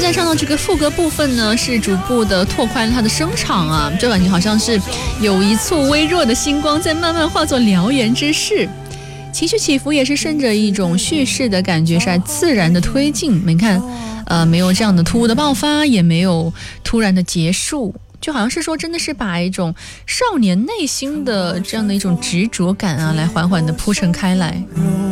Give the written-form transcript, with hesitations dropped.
在唱到这个副歌部分呢，是逐步的拓宽它的声场啊，这感觉好像是有一簇微弱的星光在慢慢化作燎原之势。情绪起伏也是顺着一种叙事的感觉，是自然的推进。你看，没有这样的突兀的爆发，也没有突然的结束，就好像是说，真的是把一种少年内心的这样的一种执着感啊，来缓缓的铺陈开来。